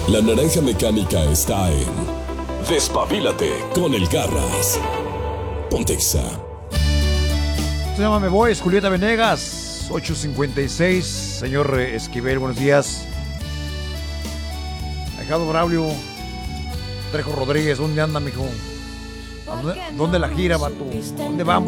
La naranja mecánica está en Despabilate con el Garras. Pontexa. Se llama Me Voy, es Julieta Venegas, 8:56. Señor Esquivel, buenos días. Alejandro Braulio, Trejo Rodríguez, ¿dónde anda, mijo? ¿Dónde la gira, vato? ¿Dónde vamos?